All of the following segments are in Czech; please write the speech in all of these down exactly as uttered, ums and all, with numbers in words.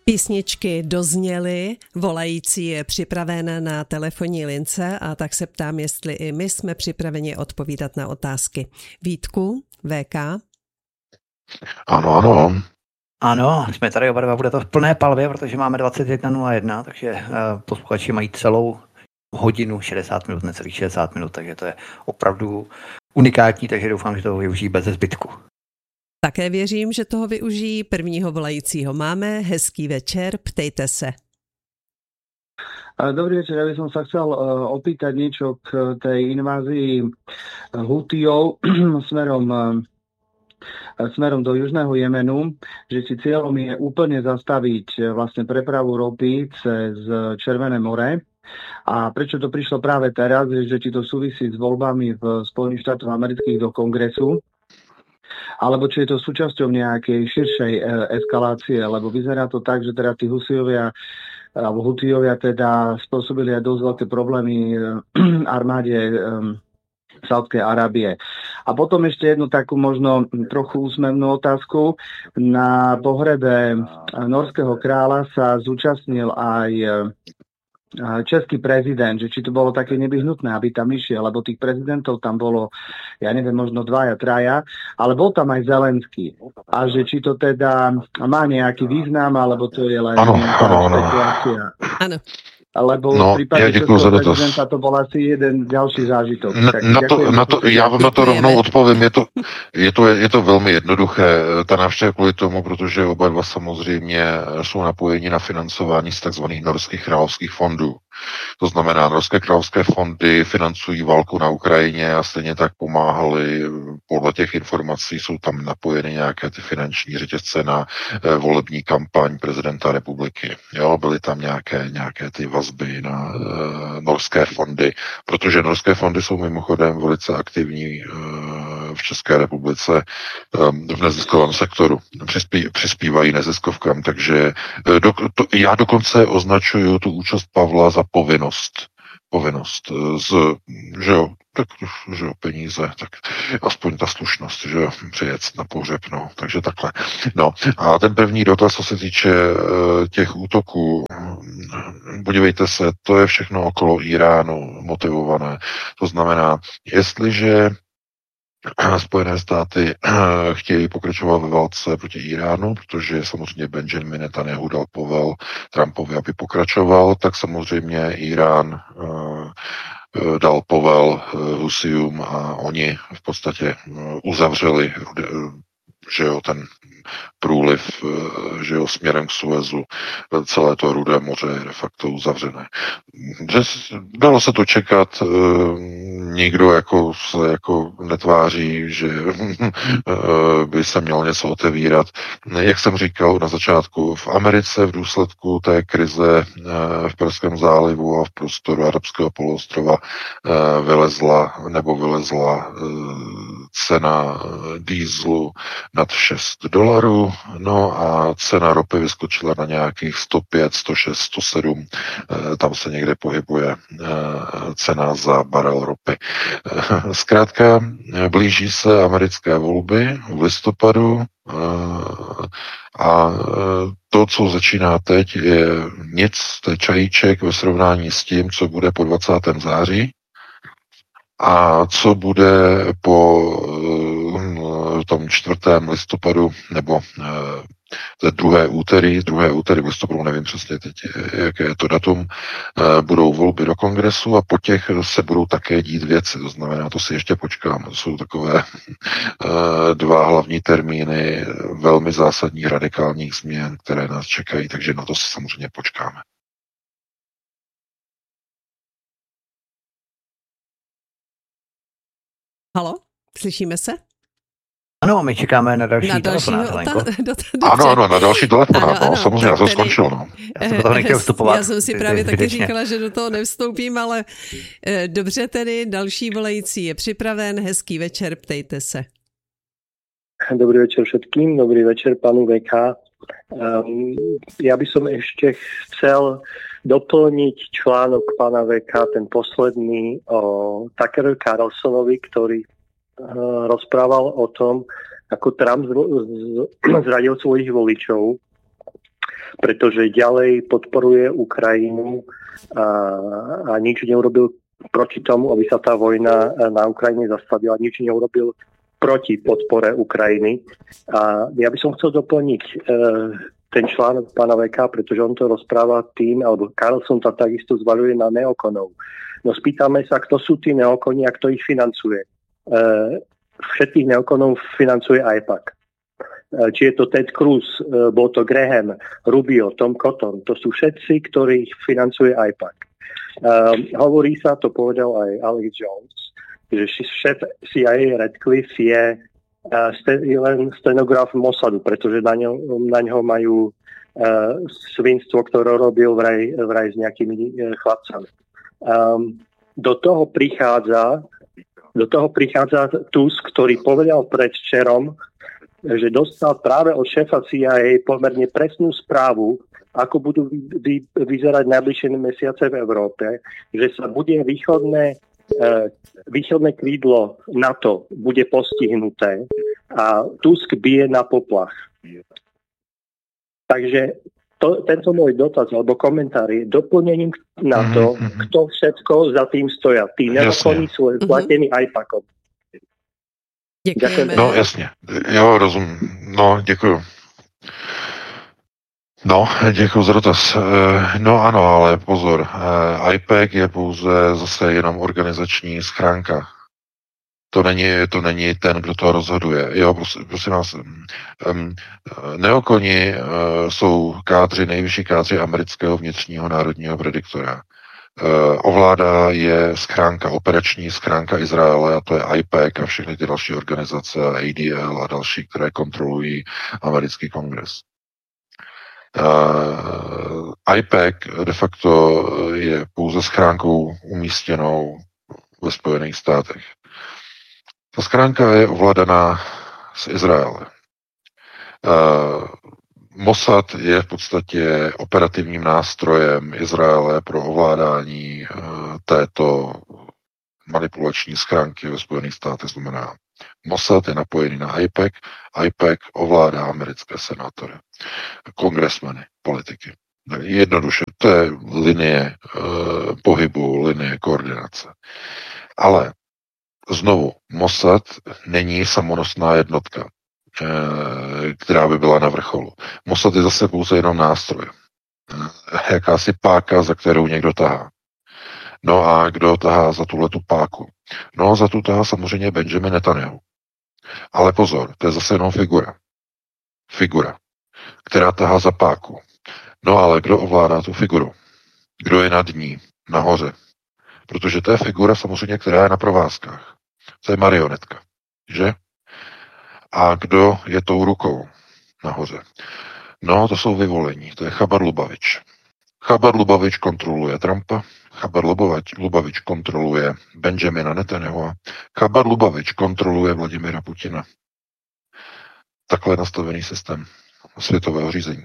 Písničky dozněly, volající je připraven na telefonní lince a tak se ptám, jestli i my jsme připraveni odpovídat na otázky. Vítku, V K. Ano, ano. Ano, jsme tady oba dva, bude to v plné palbě, protože máme dvacet jedna nula jedna, takže uh, posluchači mají celou hodinu, šedesát minut, necelých šedesát minut, takže to je opravdu unikátní, takže doufám, že toho využijí bez zbytku. Také věřím, že toho využijí. Prvního volajícího máme. Hezký večer, ptejte se. Dobrý večer, ja by som sa chcel uh, opýtať niečo k tej invázii Hutijov smerom, uh, smerom do južného Jemenu, že či cieľom je úplne zastaviť uh, vlastne prepravu ropy cez Červené more. A prečo to prišlo práve teraz, že či to súvisí s voľbami v Spojených štátoch amerických do kongresu, alebo či je to súčasťou nejakej širšej uh, eskalácie, lebo vyzerá to tak, že teda tí Husijovia alebo Hutijovia teda spôsobili aj dosť veľké problémy armáde um, Saúdskej Arábie. A potom ešte jednu takú možno trochu úsmevnú otázku. Na pohrebe norského kráľa sa zúčastnil aj český prezident, že či to bolo také nevyhnutné, aby tam išiel, lebo tých prezidentov tam bolo, ja neviem, možno dvaja, traja, ale bol tam aj Zelenský. A že či to teda má nejaký význam, alebo to je len spekulácia. Áno. Lebo no, v prípade ja českého prezidenta to bol asi jeden ďalší zážitok. Na, na to, na to, já vám na to rovnou odpovím. Je to, je, to, je to velmi jednoduché. Ta návštěva kvůli tomu, protože oba dva samozřejmě jsou napojeni na financování z tzv. Norských královských fondů. To znamená, norské královské fondy financují válku na Ukrajině a stejně tak pomáhali, podle těch informací jsou tam napojeny nějaké ty finanční řetězce na eh, volební kampaň prezidenta republiky. Jo, byly tam nějaké, nějaké ty vazby na eh, norské fondy, protože norské fondy jsou mimochodem velice aktivní eh, v České republice eh, v neziskovém sektoru. Přispí, přispívají neziskovkám, takže eh, do, to, já dokonce označuju tu účast Pavla za povinnost. Povinnost z, že jo, tak, že jo, peníze, tak aspoň ta slušnost, že jo, přijet na pohřeb, no, takže takhle. No, a ten první dotaz, co se týče uh, těch útoků, podívejte se, to je všechno okolo Iránu motivované. To znamená, jestliže Spojené státy chtějí pokračovat ve válce proti Iránu, protože samozřejmě Benjamin Netanyahu dal povel Trumpovi, aby pokračoval, tak samozřejmě Irán dal povel Husijům a oni v podstatě uzavřeli, že jo, ten průliv, že jo, směrem k Suezu, celé to Rudé moře je de facto uzavřené. Dalo se to čekat, nikdo jako se jako netváří, že by se mělo něco otevírat. Jak jsem říkal na začátku, v Americe v důsledku té krize v Perském zálivu a v prostoru arabského poloostrova vylezla nebo vylezla cena dieselu nad šest dolarů, no a cena ropy vyskočila na nějakých sto pět, sto šest, sto sedm, tam se někde pohybuje cena za barel ropy. Zkrátka, blíží se americké volby v listopadu a to, co začíná teď, je nic, to je čajíček ve srovnání s tím, co bude po dvacátého září a co bude po tom čtvrtém listopadu, nebo ze druhé úterý, druhé úterý v listopadu, nevím přesně teď, jaké je to datum, budou volby do kongresu a po těch se budou také dít věci, to znamená, to si ještě počkám. To jsou takové dva hlavní termíny velmi zásadních radikálních změn, které nás čekají, takže na to si samozřejmě počkáme. Halo, slyšíme se? Ano, my čekáme na další na telefonát, Helenko. Ano, ano, na další telefonát, no, samozřejmě, já jsem skončil, no. Já jsem do toho nechtěl vstupovat. Já jsem si právě taky říkala, že do toho nevstoupím, ale eh, dobře tedy, další volající je připraven, hezký večer, ptejte se. Dobrý večer všetkým, dobrý večer panu V K. Um, ja by som ešte chcel doplniť článok pána V K, ten posledný o Tucker Carlsonovi, ktorý uh, rozprával o tom, ako Trump z, z, zradil svojich voličov. pretože ďalej podporuje Ukrajinu a, a nič neurobil proti tomu, aby sa tá vojna na Ukrajine zastavila. Nič neurobil proti podpore Ukrajiny. A ja by som chcel doplniť e, ten článok pána vé ká, pretože on to rozpráva tým, alebo Carlson to takisto zvaľuje na neokonov. No spýtame sa, kto sú tí neokoni a kto ich financuje. E, všetkých neokonov financuje í pé á cé. E, či je to Ted Cruz, e, bol to Graham, Rubio, Tom Cotton, to sú všetci, ktorých financuje í pé á cé. Uh, hovorí sa, to povedal aj Alex Jones, že šéf C I A Radcliffe je uh, sten- len stenograf Mossadu, pretože na, ňo, na ňo majú uh, svinstvo, ktoré robil vraj, vraj s nejakými uh, chlapcami. Um, do toho prichádza do toho prichádza Tusk, ktorý povedal predvčerom, že dostal práve od šéfa C I A pomerne presnú správu, ako budú vy, vyzerať najbližšie mesiace v Európe, že sa bude východné, e, východné krídlo NATO bude postihnuté a Tusk bije na poplach. Takže to, tento môj dotaz alebo komentár je doplnením na to, mm-hmm. kto všetko za tým stoja. Tí neokoní sú platení mm-hmm. í pé á cé. Děkujeme. No jasně, jo, rozumím. No, děkuju. No, děkuji za dotaz. No ano, ale pozor, í pé á cé je pouze zase jenom organizační schránka. To není, to není ten, kdo to rozhoduje. Jo, prosím, prosím vás, um, neokoni uh, jsou kádři, nejvyšší kádři amerického vnitřního národního prediktora. Uh, ovládá je schránka, operační schránka Izraele, a to je í pé á cé a všechny ty další organizace, á dé el a další, které kontrolují americký kongres. Uh, í pé á cé de facto je pouze schránkou umístěnou ve Spojených státech. Ta schránka je ovládaná z Izraele. Uh, Mossad je v podstatě operativním nástrojem Izraele pro ovládání uh, této manipulační schránky ve Spojených státech. Znamená, Mossad je napojený na í pé á cé, í pé á cé ovládá americké senátory, kongresmeny, politiky. Jednoduše, to je linie uh, pohybu, linie koordinace. Ale znovu, Mossad není samonosná jednotka, která by byla na vrcholu. Mossad je zase pouze jenom nástroj. Jakási páka, za kterou někdo tahá. No a kdo tahá za tuhletu páku? No za tu tahá samozřejmě Benjamin Netanyahu. Ale pozor, to je zase jenom figura. Figura, která tahá za páku. No ale kdo ovládá tu figuru? Kdo je nad ní, nahoře? Protože to je figura samozřejmě, která je na provázkách. To je marionetka, že? A kdo je tou rukou nahoře? No, to jsou vyvolení. To je Chabad Lubavič. Chabad Lubavič kontroluje Trumpa, Chabad Lubavič kontroluje Benjamina Netanyahu, Chabad Lubavič kontroluje Vladimira Putina. Takhle je nastavený systém světového řízení.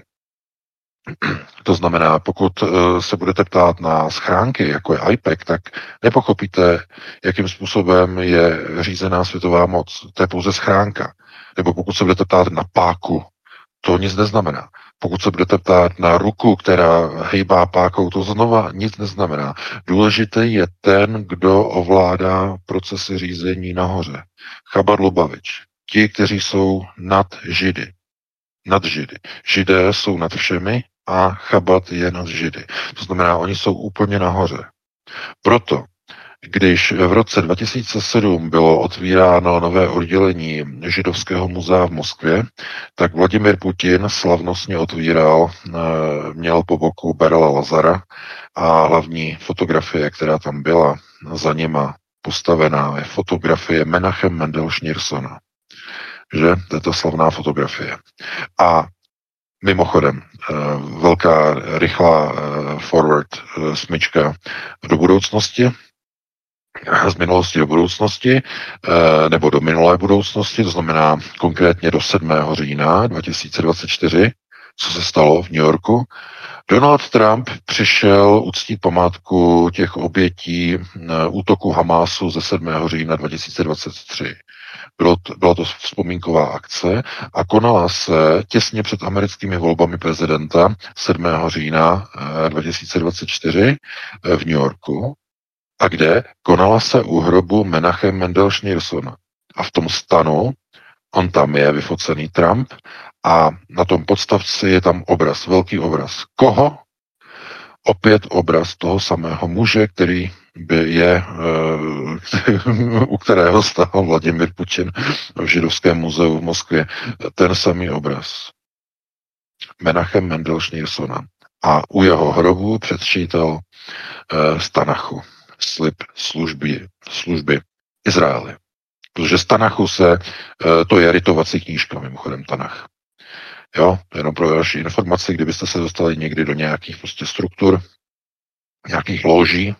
To znamená, pokud se budete ptát na schránky, jako je í pé á cé, tak nepochopíte, jakým způsobem je řízená světová moc. To je pouze schránka. Nebo pokud se budete ptát na páku, to nic neznamená. Pokud se budete ptát na ruku, která hejbá pákou, to znova nic neznamená. Důležitý je ten, kdo ovládá procesy řízení nahoře. Chabad Lubavič. Ti, kteří jsou nad Židy. Nad Židy. Židé jsou nad všemi a Chabad je nad Židy. To znamená, oni jsou úplně nahoře. Proto, když v roce dva tisíce sedm bylo otvíráno nové oddělení židovského muzea v Moskvě, tak Vladimir Putin slavnostně otvíral, měl po boku Berla Lazara a hlavní fotografie, která tam byla za nima postavená, je fotografie Menachem Mendel Schneersona. Že? To je ta slavná fotografie. A mimochodem, velká, rychlá forward smyčka do budoucnosti, z minulosti do budoucnosti, nebo do minulé budoucnosti, to znamená konkrétně do sedmého října dva tisíce dvacet čtyři, co se stalo v New Yorku. Donald Trump přišel uctít památku těch obětí útoku Hamásu ze sedmého října dva tisíce dvacet tři. Bylo to, byla to vzpomínková akce a konala se těsně před americkými volbami prezidenta sedmého října dva tisíce dvacet čtyři v New Yorku. A kde? Konala se u hrobu Menachem Mendel Schneersona. A v tom stanu, on tam je vyfocený Trump a na tom podstavci je tam obraz, velký obraz. Koho? Opět obraz toho samého muže, který by je, u kterého stál Vladimir Putin v Židovském muzeu v Moskvě. Ten samý obraz. Menachem Mendel Schneersona. A u jeho hrobu předčítal z Tanachu slib služby, služby Izraeli. Protože z Tanachu se, to je ritovací knížka, mimochodem Tanach. Jo, jenom pro vaši informaci, kdybyste se dostali někdy do nějakých prostě struktur, nějakých loží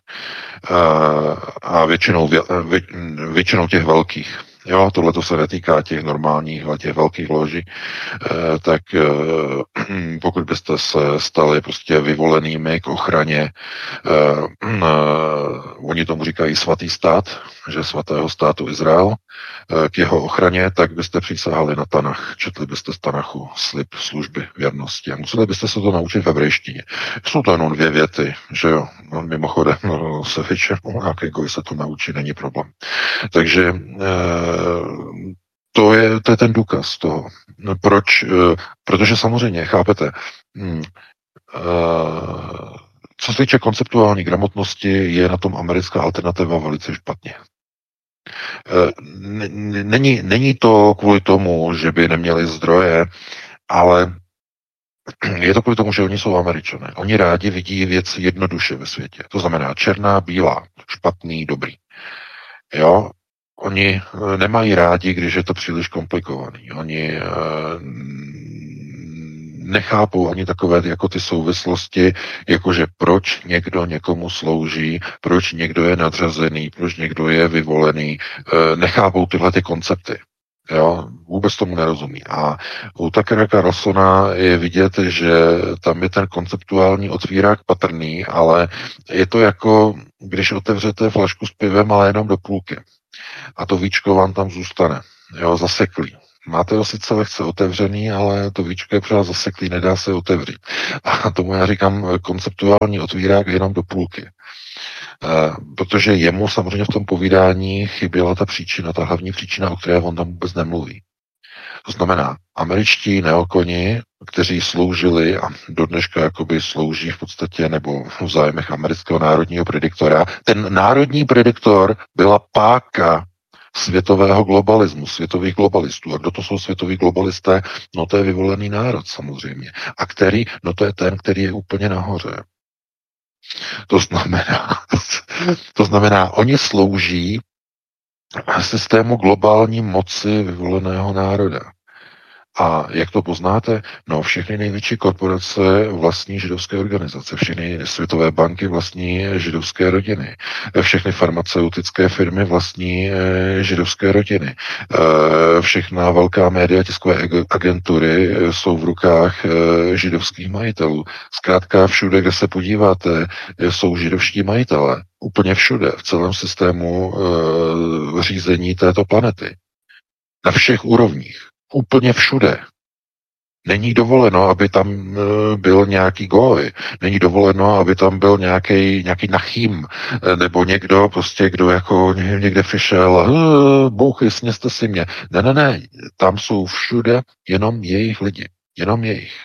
a většinou, vě, většinou těch velkých. Jo, tohle to se netýká těch normálních, ale těch velkých loží, tak pokud byste se stali prostě vyvolenými k ochraně, oni tomu říkají svatý stát, že svatého státu Izrael, k jeho ochraně, tak byste přísahali na Tanach, četli byste z Tanachu slib služby věrnosti a museli byste se to naučit v hebrejštině. Jsou to jenom dvě věty, že jo, no, mimochodem no, se většinou nějaký goj se to naučí, není problém. Takže To je, to je ten důkaz toho. Proč? Protože samozřejmě, chápete, co se týče konceptuální gramotnosti, je na tom americká alternativa velice špatně. Není, není to kvůli tomu, že by neměli zdroje, ale je to kvůli tomu, že oni jsou Američané. Oni rádi vidí věci jednoduše ve světě. To znamená černá, bílá, špatný, dobrý. Jo? Oni nemají rádi, když je to příliš komplikovaný. Oni nechápou ani takové jako ty souvislosti, jakože proč někdo někomu slouží, proč někdo je nadřazený, proč někdo je vyvolený. Nechápou tyhle ty koncepty. Jo, vůbec tomu nerozumí. A u Tuckera Carlsona je vidět, že tam je ten konceptuální otvírák patrný, ale je to jako, když otevřete flašku s pivem, ale jenom do půlky. A to víčko vám tam zůstane. Jo, zaseklý. Máte ho sice lehce otevřený, ale to víčko je pořád zaseklý, nedá se otevřít. A tomu já říkám konceptuální otvírák jenom do půlky. Protože jemu samozřejmě v tom povídání chyběla ta příčina, ta hlavní příčina, o které on tam vůbec nemluví. To znamená, američtí neokoni, kteří sloužili a do dneška jakoby slouží v podstatě, nebo v zájmech amerického národního prediktora, ten národní prediktor byla páka světového globalismu, světových globalistů. A kdo to jsou světoví globalisté? No to je vyvolený národ samozřejmě. A který? No to je ten, který je úplně nahoře. To znamená, to znamená, oni slouží systému globální moci vyvoleného národa. A jak to poznáte? No, všechny největší korporace vlastní židovské organizace, všechny světové banky vlastní židovské rodiny, všechny farmaceutické firmy vlastní židovské rodiny, všechna velká média, tiskové agentury jsou v rukách židovských majitelů. Zkrátka všude, kde se podíváte, jsou židovští majitelé. Úplně všude, v celém systému řízení této planety. Na všech úrovních. Úplně všude. Není dovoleno, aby tam byl nějaký goj. Není dovoleno, aby tam byl nějaký, nějaký nachým, nebo někdo, prostě, kdo jako někde přišel, bouchy, sněste si mě. Ne, ne, ne. Tam jsou všude jenom jejich lidi. Jenom jejich.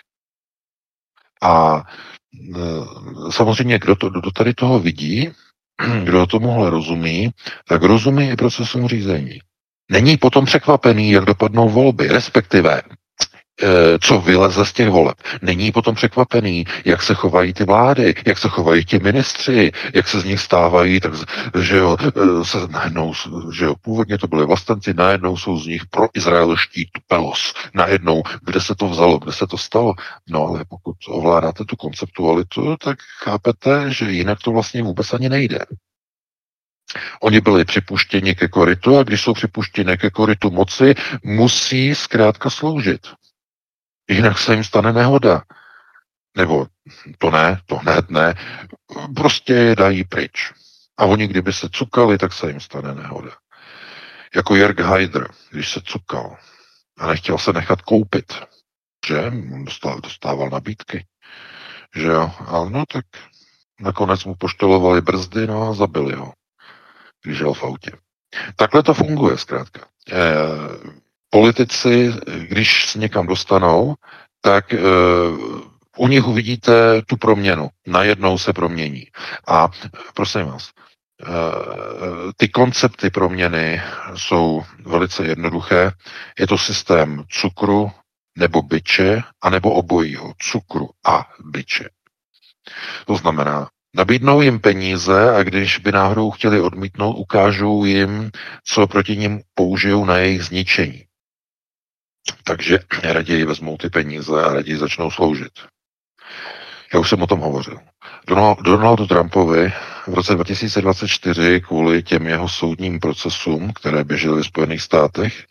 A samozřejmě, kdo, to, kdo tady toho vidí, kdo tomuhle rozumí, tak rozumí i procesům řízení. Není potom překvapený, jak dopadnou volby, respektive co vyleze z těch voleb. Není potom překvapený, jak se chovají ty vlády, jak se chovají ti ministři, jak se z nich stávají, tak, že jo, se najednou, že jo, původně to byly vlastenci, najednou jsou z nich proizraelští tupelos. Najednou, kde se to vzalo, kde se to stalo. No ale pokud ovládáte tu konceptualitu, tak chápete, že jinak to vlastně vůbec ani nejde. Oni byli připuštěni ke korytu a když jsou připuštěni ke korytu moci, musí zkrátka sloužit. Jinak se jim stane nehoda. Nebo to ne, to hned ne. Prostě je dají pryč. A oni kdyby se cukali, tak se jim stane nehoda. Jako Jörg Haider, když se cukal a nechtěl se nechat koupit, že? Dostával, dostával nabídky, že jo? Ale no tak nakonec mu poštelovali brzdy, no a zabili ho, když jel v autě. Takhle to funguje zkrátka. E, politici, když se někam dostanou, tak e, u nich uvidíte tu proměnu. Najednou se promění. A prosím vás, e, ty koncepty proměny jsou velice jednoduché. Je to systém cukru nebo biče, anebo obojího. Cukru a biče. To znamená, nabídnou jim peníze a když by náhodou chtěli odmítnout, ukážou jim, co proti nim použijou na jejich zničení. Takže raději vezmou ty peníze a raději začnou sloužit. Já už jsem o tom hovořil. Donald, Donaldu Trumpovi v roce dva tisíce dvacet čtyři kvůli těm jeho soudním procesům, které běžely ve Spojených státech,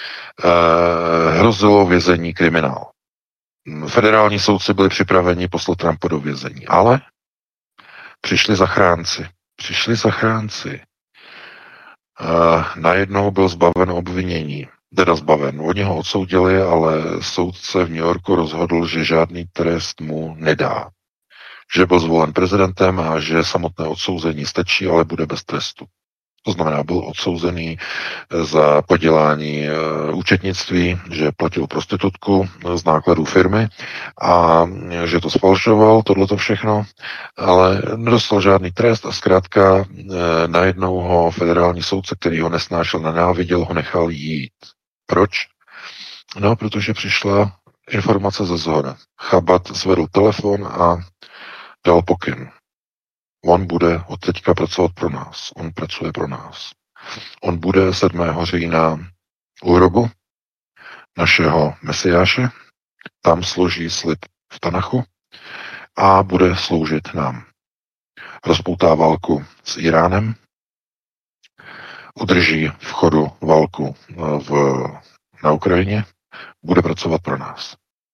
eh, hrozilo vězení kriminál. Federální soudci byli připraveni poslat Trumpa do vězení, ale přišli zachránci. Přišli zachránci. Uh, najednou byl zbaven obvinění. Teda zbaven. Oni ho odsoudili, ale soudce v New Yorku rozhodl, že žádný trest mu nedá. Že byl zvolen prezidentem a že samotné odsouzení stačí, ale bude bez trestu. To znamená, byl odsouzený za podělání uh, účetnictví, že platil prostitutku z nákladů firmy a že to sfalšoval, tohleto všechno, ale nedostal žádný trest a zkrátka uh, najednou ho federální soudce, který ho nesnášel, nenáviděl, ho nechal jít. Proč? No, protože přišla informace ze zhora. Chabad zvedl telefon a dal pokyn. On bude od teďka pracovat pro nás. On pracuje pro nás. On bude sedmého října u hrobu našeho Mesiáše, tam složí slib v Tanachu a bude sloužit nám. Rozpoutá válku s Iránem, udrží v chodu válku v, na Ukrajině, bude pracovat pro nás.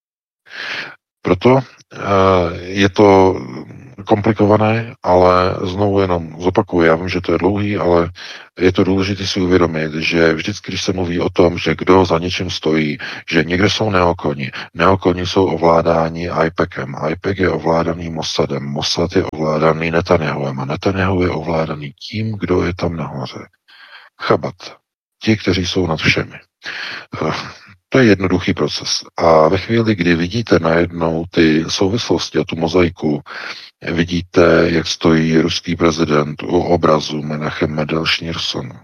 Proto je to komplikované, ale znovu jenom zopakuju, já vím, že to je dlouhý, ale je to důležité si uvědomit, že vždycky, když se mluví o tom, že kdo za něčím stojí, že někde jsou neokoni, neokoni jsou ovládáni IPECem, IPEC je ovládaný Mossadem, Mossad je ovládaný Netanyahuem a Netanyahu je ovládaný tím, kdo je tam nahoře. Chabad. Ti, kteří jsou nad všemi. To je jednoduchý proces. A ve chvíli, kdy vidíte najednou ty souvislosti a tu mozaiku, vidíte, jak stojí ruský prezident u obrazu Menachem Mendel Schneerson.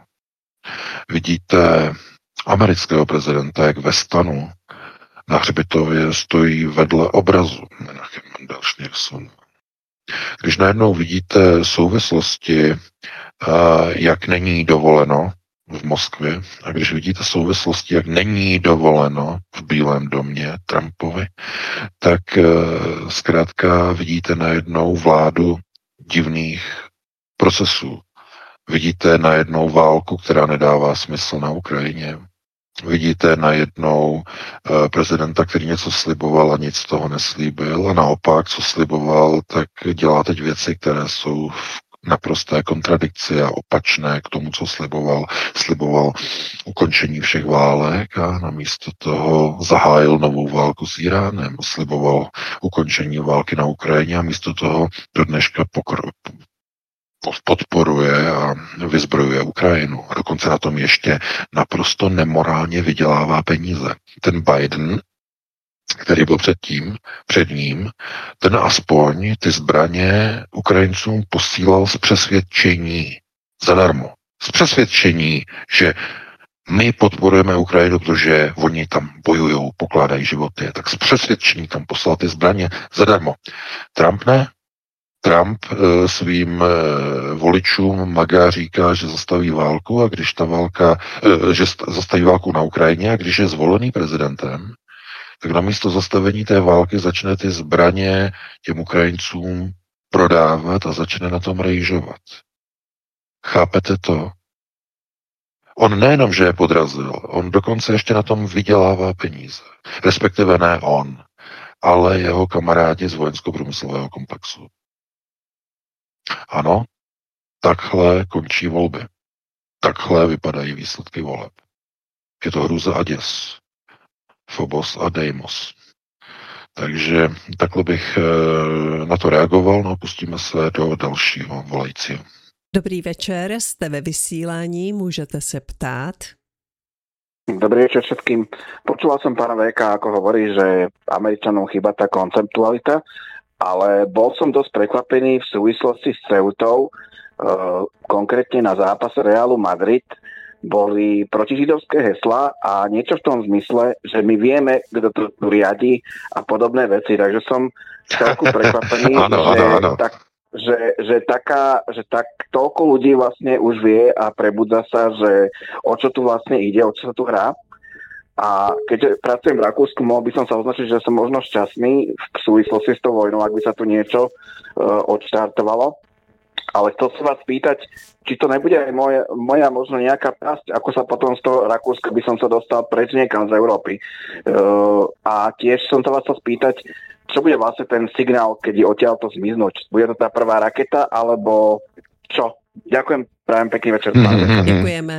Vidíte amerického prezidenta, jak ve stanu na hřbitově stojí vedle obrazu Menachem Mendel Schneerson. Když najednou vidíte souvislosti, jak není dovoleno v Moskvě, a když vidíte souvislosti, jak není dovoleno v Bílém domě Trumpovi, tak zkrátka vidíte najednou vládu divných procesů. Vidíte najednou válku, která nedává smysl na Ukrajině. Vidíte najednou prezidenta, který něco sliboval a nic z toho neslíbil, a naopak, co sliboval, tak dělá teď věci, které jsou v naprosté kontradikci a opačné k tomu, co sliboval. Sliboval ukončení všech válek a namísto toho zahájil novou válku s Iránem. Sliboval ukončení války na Ukrajině a místo toho do dneška pokro- podporuje a vyzbrojuje Ukrajinu. A dokonce na tom ještě naprosto nemorálně vydělává peníze. Ten Biden, který byl předtím, před ním, ten aspoň ty zbraně Ukrajincům posílal z přesvědčení zadarmo. Z přesvědčení, že my podporujeme Ukrajinu, protože oni tam bojují, pokládají životy, tak z přesvědčení tam poslal ty zbraně zadarmo. Trump ne. Trump e, svým e, voličům maga říká, že zastaví válku a když ta válka, e, že zastaví válku na Ukrajině a když je zvolený prezidentem, tak namísto zastavení té války začne ty zbraně těm Ukrajincům prodávat a začne na tom rejžovat. Chápete to? On nejenom, že je podrazil, on dokonce ještě na tom vydělává peníze. Respektive ne on, ale jeho kamarádi z vojensko-průmyslového komplexu. Ano, takhle končí volby. takhle vypadají výsledky voleb. Je to hruza a děs. Phobos a Deimos. Takže takhle bych na to reagoval, no pustíme se do dalšího volajícího. Dobrý večer, jste ve vysílání, můžete se ptát. Dobrý večer všetkým. Počula som pána Véka, ako hovorí, že Američanom chýba tá konceptualita, ale bol som dosť prekvapený v súvislosti s Ceutou, uh, konkrétne na zápase Realu Madrid. Boli protižidovské heslá a niečo v tom zmysle, že my vieme, kto to tu riadi a podobné veci. Takže som celku prekvapený, ano, že, ano, ano. Tak, že, že, taká, že tak toľko ľudí vlastne už vie a prebudza sa, že o čo tu vlastne ide, o čo sa tu hrá. A keďže pracujem v Rakúsku, mohol by som sa označiť, že som možno šťastný v súvislosti s tou vojnou, ak by sa tu niečo uh, odštartovalo. Ale chcel som vás spýtať, či to nebude aj moja, moja možno nejaká pasť, ako sa potom z toho Rakúska by som sa dostal preč niekam z Európy. Uh, a tiež som sa vás chcel spýtať, čo bude vlastne ten signál, keď je odtiaľto zmiznúť? Bude to tá prvá raketa, alebo čo? Ďakujem, prajem pekný večer. Mm-hmm. Děkujeme.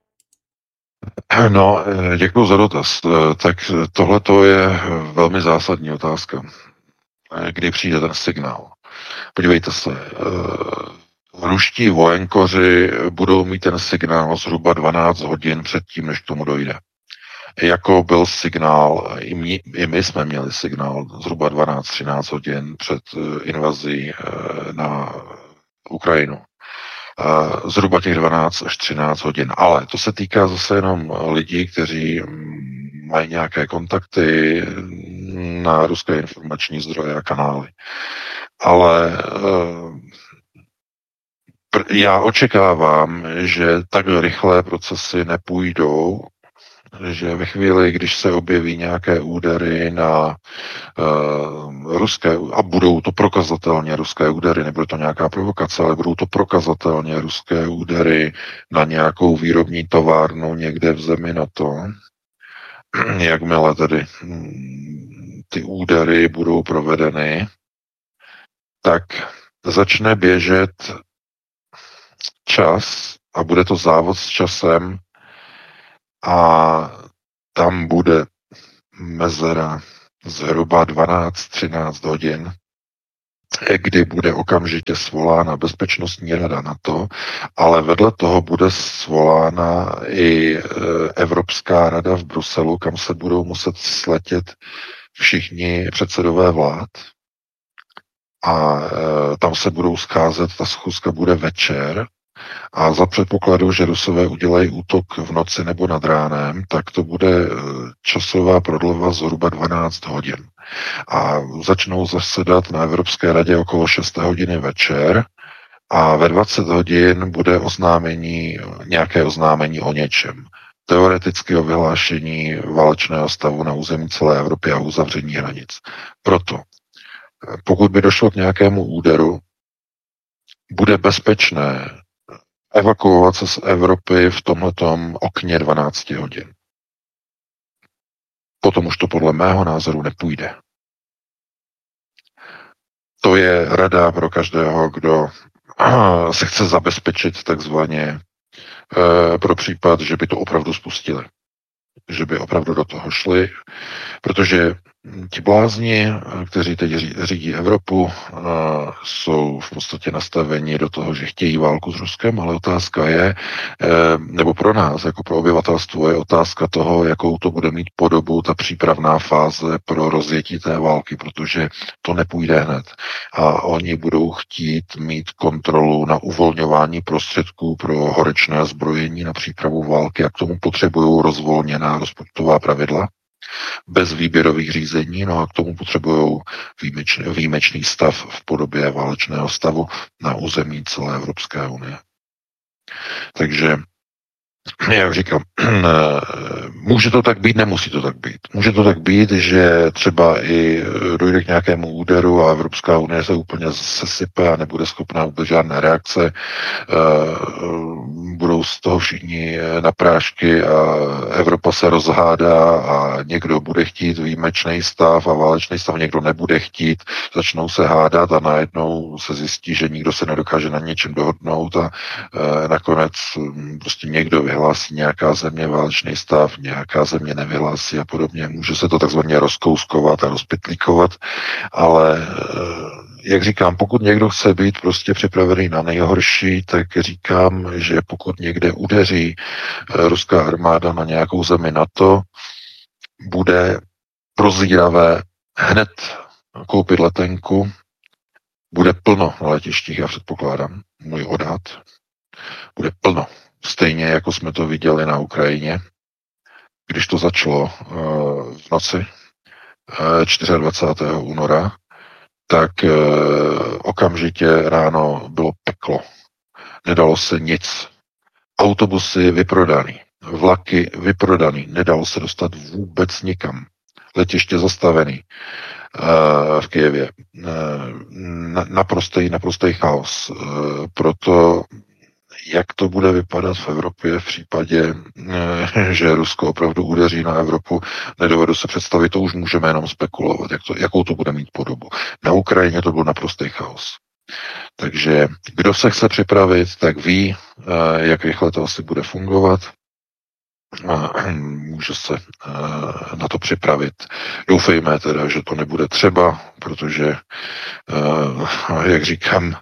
No, děkuji za dotaz. Tak tohle je velmi zásadní otázka. Kdy přijde ten signál? Podívejte se, ruští vojenkoři budou mít ten signál zhruba dvanáct hodin před tím, než k tomu dojde. Jako byl signál, i my, i my jsme měli signál zhruba dvanáct třináct hodin před invazí na Ukrajinu. Zhruba těch dvanáct až třináct hodin. Ale to se týká zase jenom lidí, kteří mají nějaké kontakty na ruské informační zdroje a kanály. Ale já očekávám, že tak rychlé procesy nepůjdou, že ve chvíli, když se objeví nějaké údery na uh, ruské, a budou to prokazatelně ruské údery, nebude to nějaká provokace, ale budou to prokazatelně ruské údery na nějakou výrobní továrnu někde v zemi NATO, jakmile tedy ty údery budou provedeny, tak začne běžet čas a bude to závod s časem a tam bude mezera zhruba dvanáct třináct hodin, kdy bude okamžitě svolána Bezpečnostní rada NATO, ale vedle toho bude svolána i Evropská rada v Bruselu, kam se budou muset sletět všichni předsedové vlád a tam se budou scházet, ta schůzka bude večer. A za předpokladu, že Rusové udělají útok v noci nebo nad ránem, tak to bude časová prodleva zhruba dvanáct hodin. A začnou zasedat na Evropské radě okolo šest hodiny večer a ve dvacet hodin bude oznámení, nějaké oznámení o něčem. Teoreticky o vyhlášení válečného stavu na území celé Evropy a uzavření hranic. Proto, pokud by došlo k nějakému úderu, bude bezpečné evakuovat se z Evropy v tomhletom okně dvanáct hodin. Potom už to podle mého názoru nepůjde. To je rada pro každého, kdo se chce zabezpečit takzvaně pro případ, že by to opravdu spustili. Že by opravdu do toho šli, protože ti blázni, kteří teď řídí Evropu, jsou v podstatě nastaveni do toho, že chtějí válku s Ruskem, ale otázka je, nebo pro nás, jako pro obyvatelstvo, je otázka toho, jakou to bude mít podobu ta přípravná fáze pro rozjetí té války, protože to nepůjde hned. A oni budou chtít mít kontrolu na uvolňování prostředků pro horečné zbrojení na přípravu války a k tomu potřebují rozvolněná rozpočtová pravidla bez výběrových řízení, no a k tomu potřebují výjimečný, výjimečný stav v podobě válečného stavu na území celé Evropské unie. Takže jak říkám, může to tak být, nemusí to tak být. Může to tak být, že třeba i dojde k nějakému úderu a Evropská unie se úplně sesype a nebude schopná vůbec žádné reakce. Budou z toho všichni na prášky a Evropa se rozhádá a někdo bude chtít výjimečný stav a válečný stav, někdo nebude chtít, začnou se hádat a najednou se zjistí, že nikdo se nedokáže na něčem dohodnout a nakonec prostě někdo vyhlásí nějaká země válečný stav, nějaká země nevyhlásí a podobně. Může se to takzvaně rozkouskovat a rozpytlíkovat, ale jak říkám, pokud někdo chce být prostě připravený na nejhorší, tak říkám, že pokud někde udeří ruská armáda na nějakou zemi NATO, bude prozíravé hned koupit letenku, bude plno na letištích, já předpokládám, můj odhad, bude plno. Stejně jako jsme to viděli na Ukrajině, když to začalo uh, v noci uh, dvacátého čtvrtého února, tak uh, okamžitě ráno bylo peklo. Nedalo se nic. Autobusy vyprodaný, vlaky vyprodaný, nedalo se dostat vůbec nikam. Letiště zastavený uh, v Kyjevě. Uh, naprostý, naprostý chaos. Uh, proto jak to bude vypadat v Evropě v případě, že Rusko opravdu udeří na Evropu, nedovedu se představit, to už můžeme jenom spekulovat, jak to, jakou to bude mít podobu. Na Ukrajině to byl naprostý chaos. Takže kdo se chce připravit, tak ví, jak rychle to asi bude fungovat. Může se na to připravit. Doufejme teda, že to nebude třeba, protože, jak říkám,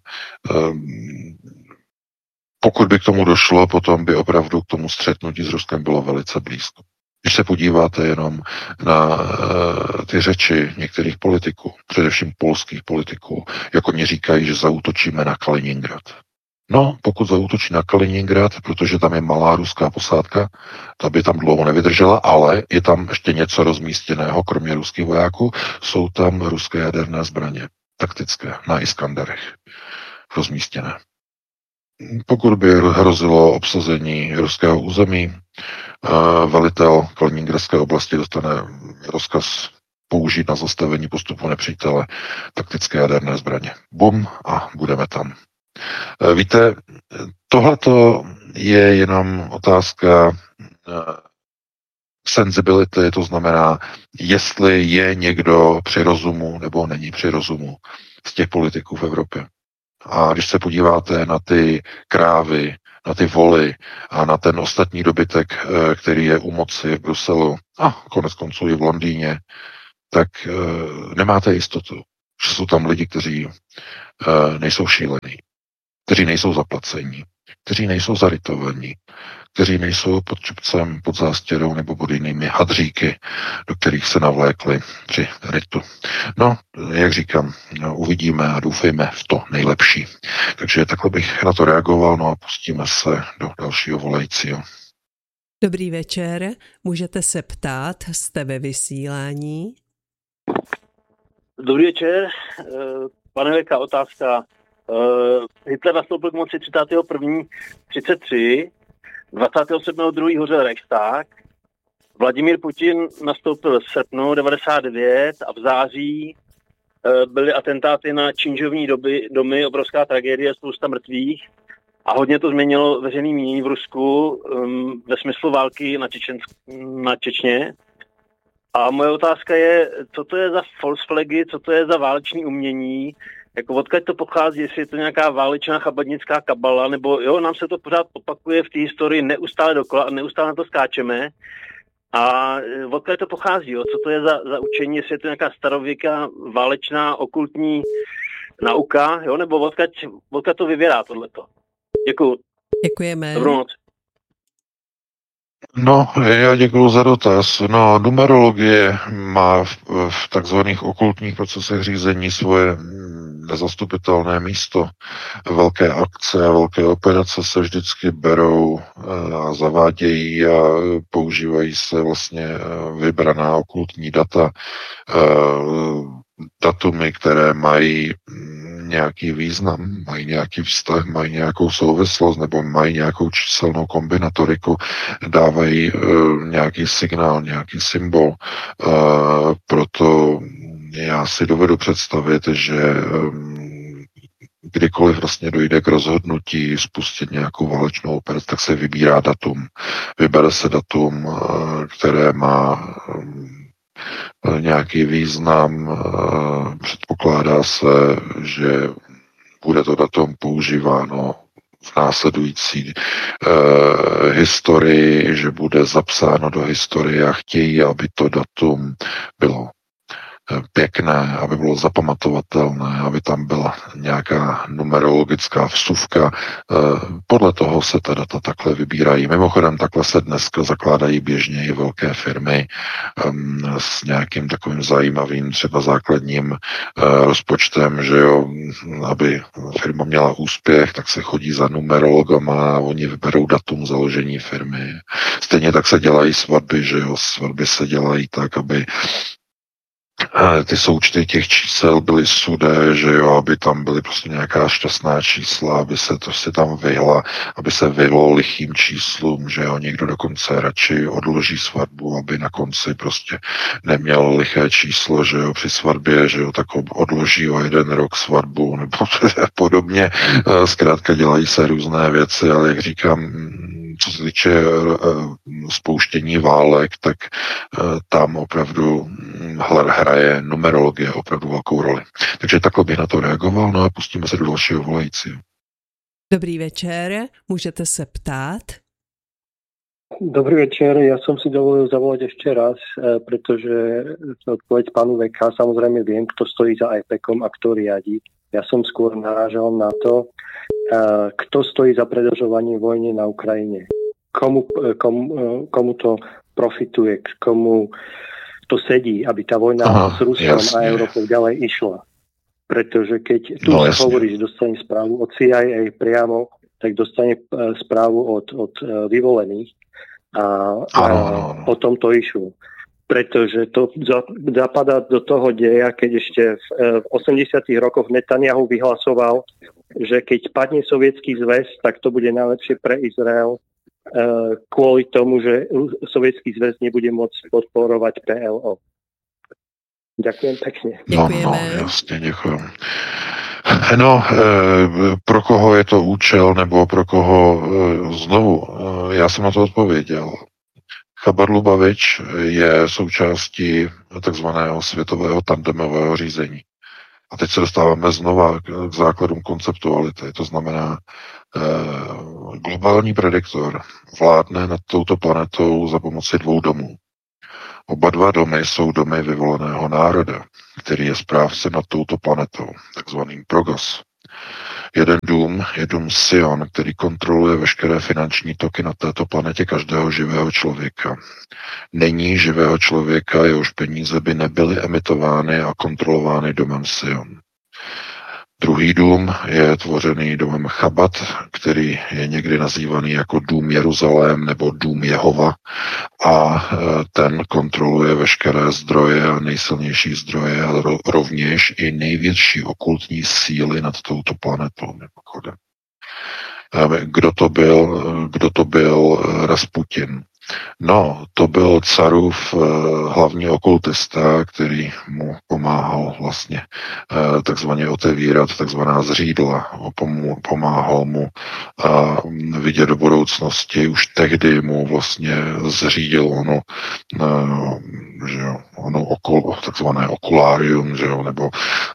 pokud by k tomu došlo, potom by opravdu k tomu střetnutí s Ruskem bylo velice blízko. Když se podíváte jenom na uh, ty řeči některých politiků, především polských politiků, jak oni říkají, že zaútočíme na Kaliningrad. No, pokud zaútočí na Kaliningrad, protože tam je malá ruská posádka, ta by tam dlouho nevydržela, ale je tam ještě něco rozmístěného, kromě ruských vojáků, jsou tam ruské jaderné zbraně, taktické, na Iskanderech rozmístěné. Pokud by hrozilo obsazení ruského území, velitel Kaliningradské oblasti dostane rozkaz použít na zastavení postupu nepřítele taktické jaderné zbraně. Bum a budeme tam. Víte, tohleto je jenom otázka sensibility, to znamená, jestli je někdo při rozumu nebo není při rozumu z těch politiků v Evropě. A když se podíváte na ty krávy, na ty voly a na ten ostatní dobytek, který je u moci v Bruselu a konec konců i v Londýně, tak nemáte jistotu, že jsou tam lidi, kteří nejsou šílení, kteří nejsou zaplacení, kteří nejsou zarytovaní, kteří nejsou pod čupcem, pod zástěrou nebo pod jinými hadříky, do kterých se navlékli při ritu. No, jak říkám, no, uvidíme a doufejme v to nejlepší. Takže takhle bych na to reagoval, no a pustíme se do dalšího volajícího. Dobrý večer, můžete se ptát, jste ve vysílání. Dobrý večer, pane Veka, otázka. Hitler nastoupil k moci třicátého prvního třicet tři, dvacátého sedmého druhého hořel Reichstag, Vladimír Putin nastoupil v srpnu devadesát devět a v září byly atentáty na činžovní doby, domy, obrovská tragédie, spousta mrtvých a hodně to změnilo veřejné mínění v Rusku um, ve smyslu války na, Čečensk, na Čečně. A moje otázka je, co to je za false flagy, co to je za válečné umění, jako odkud to pochází, jestli je to nějaká válečná chabadnická kabala, nebo jo, nám se to pořád opakuje v té historii neustále dokola a neustále na to skáčeme. A odkud to pochází, jo? Co to je za, za učení, jestli je to nějaká starověká válečná okultní nauka, jo, nebo odkud, odkud to vyvěrá tohleto. Děkuju. Děkujeme. Dobrou noc. No, já děkuju za dotaz. No, numerologie má v, v takzvaných okultních procesech řízení svoje nezastupitelné místo. Velké akce a velké operace se vždycky berou a zavádějí a používají se vlastně vybraná okultní data, datumy, které mají nějaký význam, mají nějaký vztah, mají nějakou souvislost nebo mají nějakou číselnou kombinatoriku, dávají uh, nějaký signál, nějaký symbol. Uh, proto já si dovedu představit, že um, kdykoliv vlastně dojde k rozhodnutí spustit nějakou válečnou operaci, tak se vybírá datum. Vybere se datum, uh, které má um, nějaký význam, předpokládá se, že bude to datum používáno v následující eh, historii, že bude zapsáno do historie a chtějí, aby to datum bylo pěkné, aby bylo zapamatovatelné, aby tam byla nějaká numerologická vsuvka. Podle toho se ta data takhle vybírají. Mimochodem, takhle se dneska zakládají běžně i velké firmy s nějakým takovým zajímavým třeba základním rozpočtem, že jo, aby firma měla úspěch, tak se chodí za numerologama a oni vyberou datum založení firmy. Stejně tak se dělají svatby, že jo, svatby se dělají tak, aby ty součty těch čísel byly sudé, že jo, aby tam byly prostě nějaká šťastná čísla, aby se to si tam vyhla, aby se vyhlo lichým číslům, že jo, někdo dokonce radši odloží svatbu, aby na konci prostě neměl liché číslo, že jo, při svatbě, že jo, tak odloží o jeden rok svatbu, nebo podobně. Zkrátka dělají se různé věci, ale jak říkám, co se týče spouštění válek, tak tam opravdu hraje numerologie opravdu velkou roli. Takže takhle bych na to reagoval, no a pustíme se do dalšího volajícího. Dobrý večer, můžete se ptát? Dobrý večer, ja som si dovolil zavolať ešte raz, pretože odpoveď pánu vé ká, samozrejme viem, kto stojí za IPECom a kto riadi. Ja som skôr narážal na to, kto stojí za predlžovanie vojny na Ukrajine. Komu, komu, komu to profituje, komu to sedí, aby tá vojna Aha, s Ruskom jasne. A Európou ďalej išla. Pretože keď tu no, sa hovorí, že dostane správu od C I A priamo, tak dostane správu od, od vyvolených a, a potom to išlo. Pretože to zapadá do toho deja, keď ešte v, v osemdesiatych rokoch Netanyahu vyhlasoval, že keď padne Sovietský zväz, tak to bude najlepšie pre Izrael kvôli tomu, že Sovietský zväz nebude môcť podporovať P L O. Ďakujem pekne. No, no, jasně, děkuji. No, pro koho je to účel, nebo pro koho znovu? Já jsem na to odpověděl. Chabad Lubavič je součástí takzvaného světového tandemového řízení. A teď se dostáváme znova k základům konceptuality. To znamená, eh, globální prediktor vládne nad touto planetou za pomoci dvou domů. Oba dva domy jsou domy vyvoleného národa, který je správcem nad touto planetou, takzvaným Progos. Jeden dům je dům Sion, který kontroluje veškeré finanční toky na této planetě každého živého člověka. Není živého člověka, jehož peníze by nebyly emitovány a kontrolovány domem Sion. Druhý dům je tvořený domem Chabad, který je někdy nazývaný jako dům Jeruzalém nebo dům Jehova a ten kontroluje veškeré zdroje a nejsilnější zdroje a rovněž i největší okultní síly nad touto planetou. Kdo to byl, kdo to byl Rasputin? No, to byl carův hlavní okultista, který mu pomáhal vlastně takzvaně otevírat takzvaná zřídla. Pomáhal mu vidět do budoucnosti. Už tehdy mu vlastně zřídil ono, že jo, ono okul, takzvané okulárium, že jo, nebo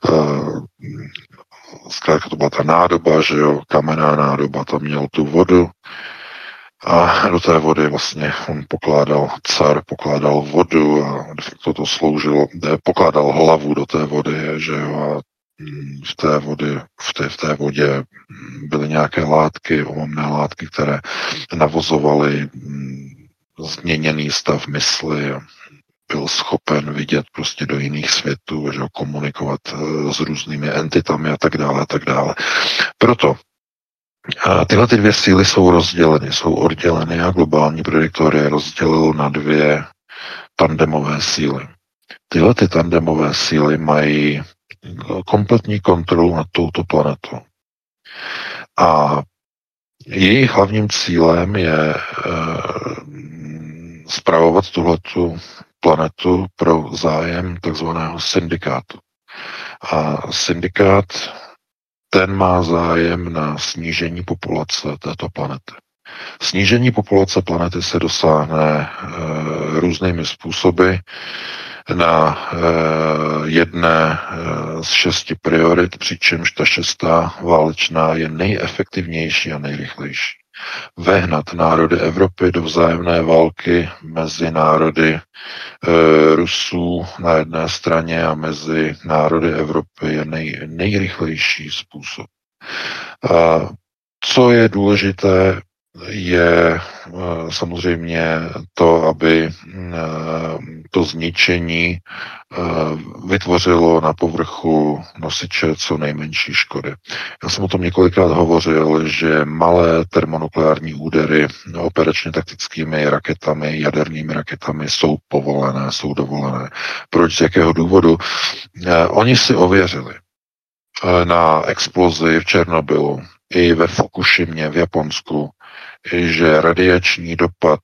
zkrátka to byla ta nádoba, že jo, kamenná nádoba, tam měl tu vodu, a do té vody vlastně on pokládal, car pokládal vodu a toto sloužilo, pokládal hlavu do té vody, že jo, a v té, vody, v té, v té vodě byly nějaké látky, omamné látky, které navozovaly změněný stav mysli a byl schopen vidět prostě do jiných světů, že jo, komunikovat s různými entitami a tak dále, a tak dále. Proto a tyhle ty dvě síly jsou rozděleny, jsou odděleny a globální prediktor je rozdělil na dvě tandemové síly. Tyhle ty tandemové síly mají kompletní kontrolu nad touto planetou. A jejich hlavním cílem je e, spravovat tuhletu planetu pro zájem takzvaného syndikátu. A syndikát, ten má zájem na snížení populace této planety. Snížení populace planety se dosáhne e, různými způsoby. Na e, jedné e, z šesti priorit, přičemž ta šestá válečná je nejefektivnější a nejrychlejší. Vehnat národy Evropy do vzájemné války mezi národy e, Rusů na jedné straně a mezi národy Evropy je nej, nejrychlejší způsob. A co je důležité, je samozřejmě to, aby to zničení vytvořilo na povrchu nosiče co nejmenší škody. Já jsem o tom několikrát hovořil, že malé termonukleární údery operačně taktickými raketami, jadernými raketami jsou povolené, jsou dovolené. Proč, z jakého důvodu? Oni si ověřili na explozi v Černobylu i ve Fukushimě v Japonsku, že radiační dopad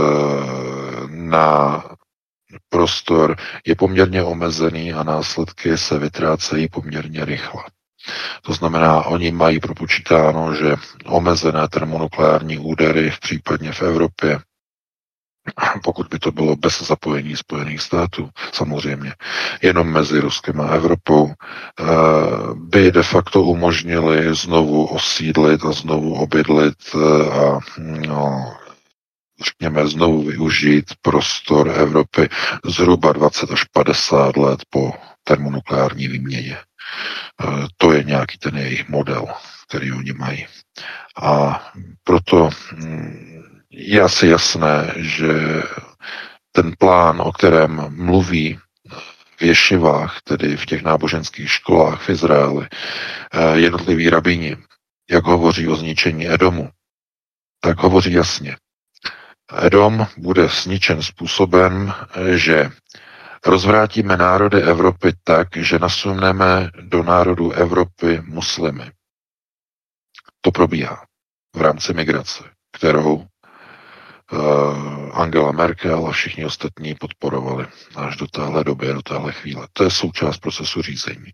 na prostor je poměrně omezený a následky se vytrácejí poměrně rychle. To znamená, oni mají propočítáno, že omezené termonukleární údery v případně v Evropě, pokud by to bylo bez zapojení Spojených států, samozřejmě, jenom mezi Ruskem a Evropou, by de facto umožnili znovu osídlit a znovu obydlit a no, řekněme znovu využít prostor Evropy zhruba dvacet až padesát let po termonukleární výměně. To je nějaký ten jejich model, který oni mají. A proto je asi jasné, že ten plán, o kterém mluví v ješivách, tedy v těch náboženských školách v Izraeli, jednotliví rabíni, jak hovoří o zničení Edomu, tak hovoří jasně. Edom bude zničen způsobem, že rozvrátíme národy Evropy tak, že nasuneme do národů Evropy muslimy. To probíhá v rámci migrace, kterou Angela Merkel a všichni ostatní podporovali až do téhle doby, do téhle chvíle. To je součást procesu řízení.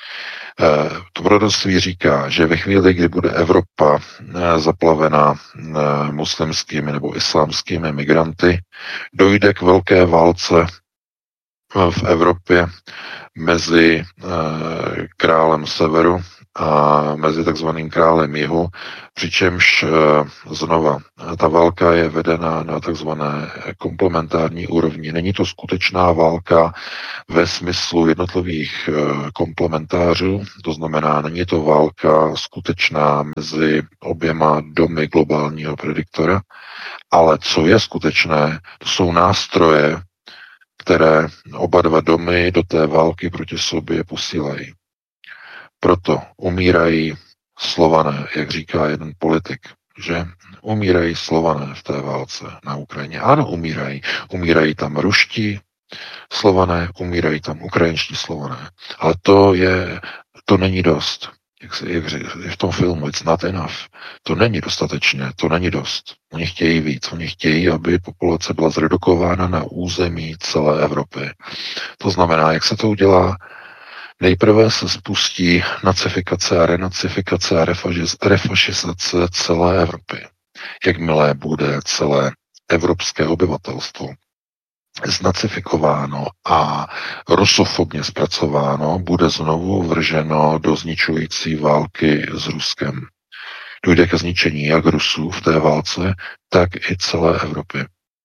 To proroctví říká, že ve chvíli, kdy bude Evropa zaplavená muslimskými nebo islámskými migranty, dojde k velké válce v Evropě mezi králem severu a mezi takzvaným králem jihu, přičemž znova ta válka je vedena na takzvané komplementární úrovni. Není to skutečná válka ve smyslu jednotlivých komplementářů, to znamená, není to válka skutečná mezi oběma domy globálního prediktora, ale co je skutečné, to jsou nástroje, které oba dva domy do té války proti sobě posílají. Proto umírají Slované, jak říká jeden politik, že umírají Slované v té válce na Ukrajině. Ano, umírají. Umírají tam ruští Slované, umírají tam ukrajinští Slované. Ale to je, to není dost. Jak, jak je v tom filmu, it's not enough. To není dostatečně, to není dost. Oni chtějí víc. Oni chtějí, aby populace byla zredukována na území celé Evropy. To znamená, jak se to udělá? Nejprve se spustí nacifikace a renacifikace a refašizace celé Evropy. Jakmile bude celé evropské obyvatelstvo znacifikováno a rusofobně zpracováno, bude znovu vrženo do zničující války s Ruskem. Dojde ke zničení jak Rusů v té válce, tak i celé Evropy.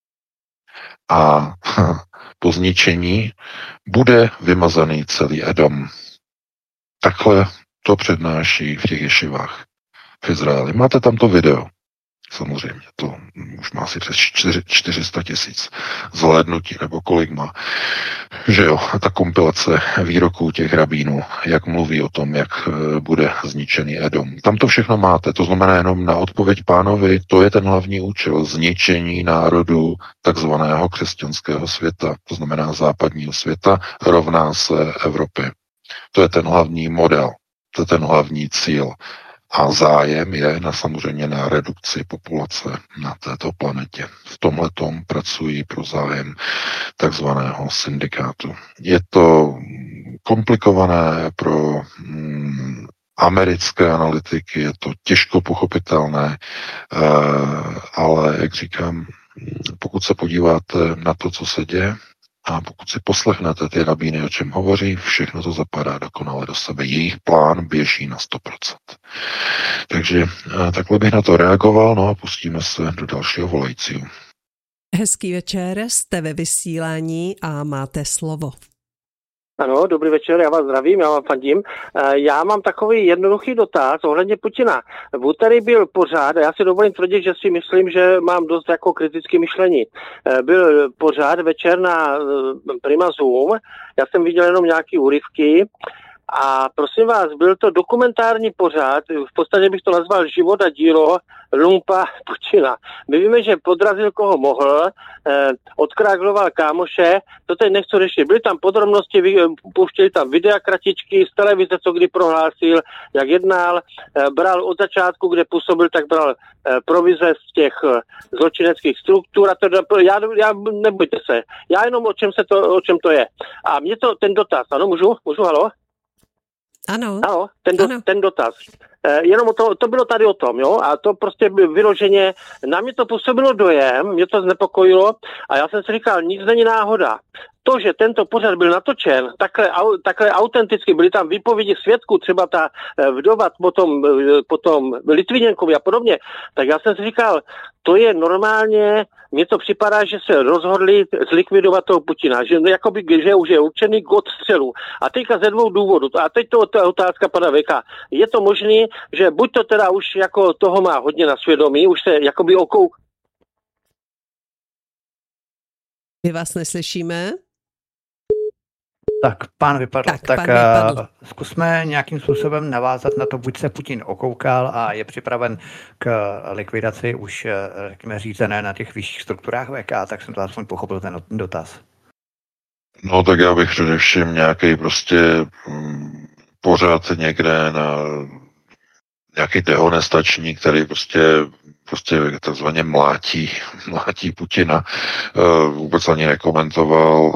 A po zničení bude vymazaný celý Edom. Takhle to přednáší v těch ješivách v Izraeli. Máte tam to video. Samozřejmě, to už má asi přes čtyři sta tisíc zhlédnutí, nebo kolik má. Že jo, ta kompilace výroků těch rabínů, jak mluví o tom, jak bude zničený Edom. Tam to všechno máte, to znamená jenom na odpověď pánovi, to je ten hlavní účel, zničení národů takzvaného křesťanského světa, to znamená západního světa, rovná se Evropy. To je ten hlavní model, to je ten hlavní cíl. A zájem je na samozřejmě na redukci populace na této planetě. V tomhletom pracují pro zájem takzvaného syndikátu. Je to komplikované pro mm, americké analytiky, je to těžko pochopitelné, ale jak říkám, pokud se podíváte na to, co se děje, a pokud si poslechnete ty rabíny, o čem hovoří, všechno to zapadá dokonale do sebe. Jejich plán běží na sto procent. Takže takhle bych na to reagoval, no a pustíme se do dalšího volajícího. Hezký večer, jste ve vysílání a máte slovo. Ano, dobrý večer, já vás zdravím, já vám fandím. Já mám takový jednoduchý dotaz ohledně Putina. V úterý byl pořád, já si dovolím tvrdit, že si myslím, že mám dost jako kritické myšlení. Byl pořád večer na Prima Zoom, já jsem viděl jenom nějaké úryvky a prosím vás, byl to dokumentární pořád, v podstatě bych to nazval život a dílo lumpa Putina. My víme, že podrazil koho mohl, eh, odkrágloval kámoše, to teď nechci řešit. Byly tam podrobnosti, pouštěli tam videa kratičky z televize, co kdy prohlásil, jak jednal, eh, bral od začátku, kde působil, tak bral eh, provize z těch eh, zločineckých struktur a to, já, já, nebojte se, já jenom o čem, se to, o čem to je. A mě to, ten dotaz, ano, můžu, můžu, halo? Ano. Ano, ten, do, ano. ten dotaz. E, jenom o to, to bylo tady o tom, jo, a to prostě vyloženě, na mě to působilo dojem, mě to znepokojilo a já jsem si říkal, nic není náhoda. To, že tento pořad byl natočen takhle, takhle autenticky, byly tam výpovědi svědků, třeba ta vdova, potom, potom Litviněnkovi a podobně, tak já jsem si říkal, to je normálně, mně to připadá, že se rozhodli zlikvidovat toho Putina, že, jakoby, že už je určený k odstřelu. A teďka ze dvou důvodů, a teď to je otázka pana Veka, je to možné, že buď to teda už jako toho má hodně na svědomí, už se jakoby okou... My vás neslyšíme. Tak pán vypadl. Tak, tak pán vypadl. Uh, zkusme nějakým způsobem navázat na to, buď se Putin okoukal a je připraven k likvidaci už, řekněme, řízené na těch vyšších strukturách V K, tak jsem to aspoň pochopil ten dotaz. No tak já bych především nějaký prostě hm, pořád někde na nějaký dehonestační, který prostě prostě takzvaně mlátí, mlátí Putina. Uh, vůbec ani nekomentoval.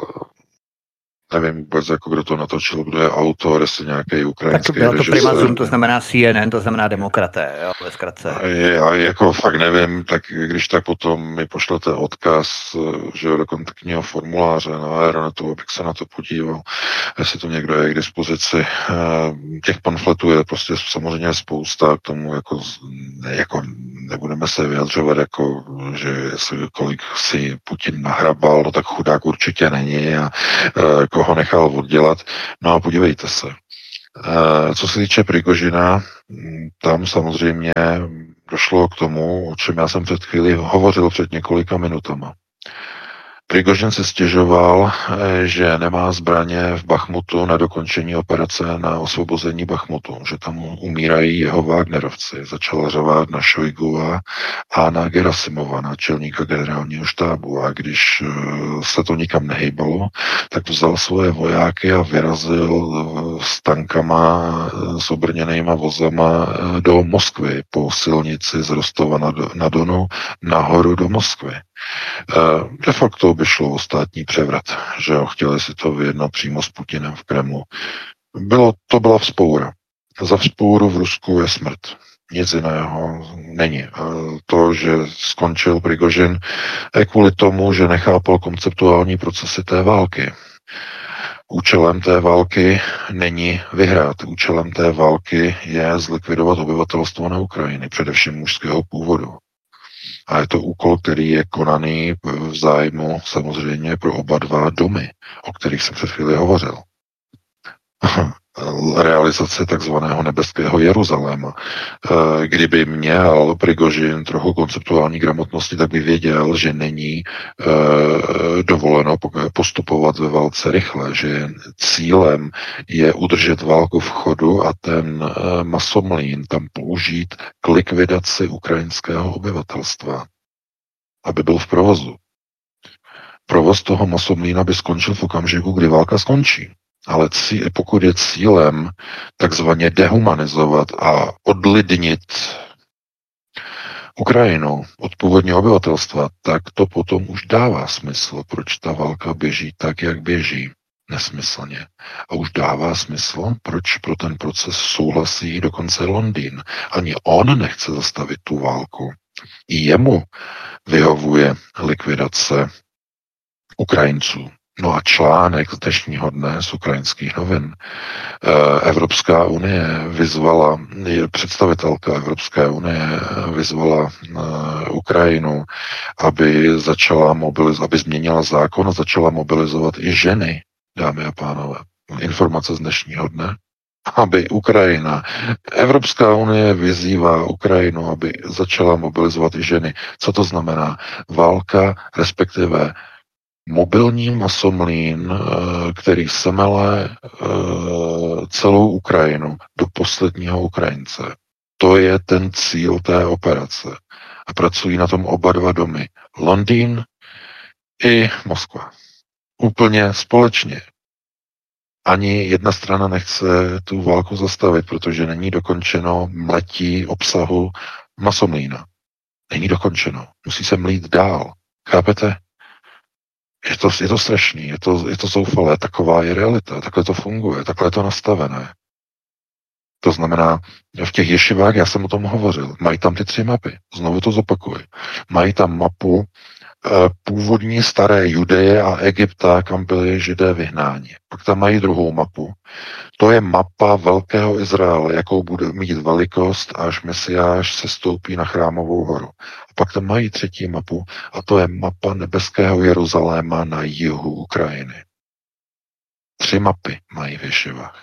Nevím vůbec, jako kdo to natočil, kdo je autor, jestli nějaký ukrajinský tak to bylo to režisér. Prima Zoom, to znamená C N N, to znamená demokraté, jo, ve zkratce. A, je, a jako fakt nevím, tak když tak potom mi pošlete odkaz, že do kontaktního formuláře na Aeronetu, abych se na to podíval, jestli to někdo je k dispozici. Těch pamfletů je prostě samozřejmě spousta, k tomu jako, jako nebudeme se vyjadřovat, jako, že jestli kolik si Putin nahrabal, no tak chudák určitě není a koho nechal oddělat. No a podívejte se. Co se týče Prigožina, tam samozřejmě došlo k tomu, o čem já jsem před chvíli hovořil před několika minutama. Prigožin se stěžoval, že nemá zbraně v Bachmutu na dokončení operace na osvobození Bachmutu, že tam umírají jeho Wagnerovci. Začal řvát na Šojgua a na Gerasimova, náčelníka generálního štábu. A když se to nikam nehejbalo, tak vzal svoje vojáky a vyrazil s tankama, s obrněnýma vozama do Moskvy po silnici z Rostova na Donu nahoru do Moskvy. De facto by šlo o státní převrat, že ho chtěli si to vyjednat přímo s Putinem v Kremlu. Bylo, to byla vzpoura. Za vzpouru v Rusku je smrt. Nic jiného není. To, že skončil Prigožin, je kvůli tomu, že nechápal konceptuální procesy té války. Účelem té války není vyhrát. Účelem té války je zlikvidovat obyvatelstvo na Ukrajině, především mužského původu. A je to úkol, který je konaný v zájmu samozřejmě pro oba dva domy, o kterých jsem před chvíli hovořil. Realizace takzvaného nebeského Jeruzaléma. Kdyby měl Prigožin trochu konceptuální gramotnosti, tak by věděl, že není dovoleno postupovat ve válce rychle, že cílem je udržet válku v chodu a ten masomlín tam použít k likvidaci ukrajinského obyvatelstva, aby byl v provozu. Provoz toho masomlína by skončil v okamžiku, kdy válka skončí. Ale cí, pokud je cílem takzvaně dehumanizovat a odlidnit Ukrajinu od původního obyvatelstva, tak to potom už dává smysl, proč ta válka běží tak, jak běží. Nesmyslně. A už dává smysl, proč pro ten proces souhlasí dokonce Londýn. Ani on nechce zastavit tu válku. I jemu vyhovuje likvidace Ukrajinců. No a článek z dnešního dne z ukrajinských novin. Evropská unie vyzvala, představitelka Evropské unie vyzvala Ukrajinu, aby začala mobilizovat, aby změnila zákon a začala mobilizovat i ženy, dámy a pánové. Informace z dnešního dne. Aby Ukrajina, Evropská unie vyzývá Ukrajinu, aby začala mobilizovat i ženy. Co to znamená? Válka, respektive mobilní masomlín, který semele celou Ukrajinu do posledního Ukrajince. To je ten cíl té operace. A pracují na tom oba dva domy. Londýn i Moskva. Úplně společně. Ani jedna strana nechce tu válku zastavit, protože není dokončeno mletí obsahu masomlína. Není dokončeno. Musí se mlít dál. Chápete? Je to, je to strašný, je to, je to zoufalé, taková je realita, takhle to funguje, takhle je to nastavené. To znamená, v těch ješivách, já jsem o tom hovořil, mají tam ty tři mapy, znovu to zopakuji. Mají tam mapu e, původní staré Judeje a Egypta, kam byli Židé vyhnáni. Pak tam mají druhou mapu, to je mapa velkého Izraele, jakou bude mít velikost, až Mesiáš se stoupí na Chrámovou horu. A pak tam mají třetí mapu, a to je mapa nebeského Jeruzaléma na jihu Ukrajiny. Tři mapy mají v ješivách.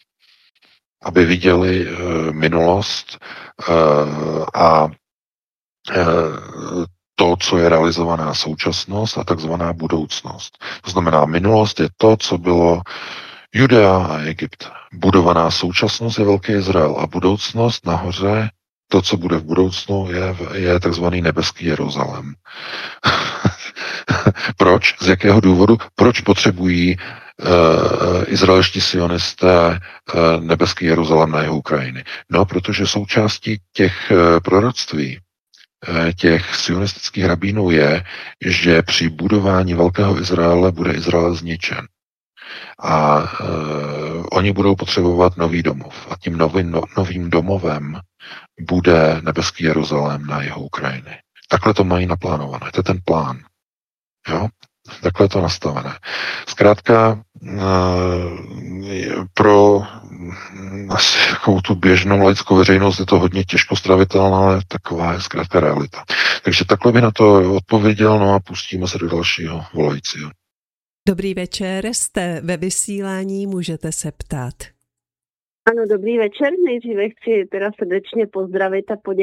Aby viděli e, minulost e, a e, to, co je realizovaná současnost a takzvaná budoucnost. To znamená, minulost je to, co bylo Judea a Egypt. Budovaná současnost je Velký Izrael a budoucnost nahoře, to, co bude v budoucnu, je, je takzvaný nebeský Jeruzalém. Proč? Z jakého důvodu? Proč potřebují uh, izraelští sionisté uh, nebeský Jeruzalém na jihu Ukrajiny? No, protože součástí těch uh, proroctví uh, těch sionistických rabínů je, že při budování Velkého Izraele bude Izrael zničen. A uh, oni budou potřebovat nový domov. A tím novým, no, novým domovem bude nebeský Jeruzalém na jihu Ukrajiny. Takhle to mají naplánované. To je ten plán. Jo? Takhle je to nastavené. Zkrátka pro asi takovou tu běžnou laickou veřejnost je to hodně těžko stravitelné, ale taková je zkrátka realita. Takže takhle by na to odpověděl, no a pustíme se do dalšího volajícího. Dobrý večer, jste ve vysílání, můžete se ptát. Ano, dobrý večer. Nejdříve chci teda srdečně pozdravit a poděkovat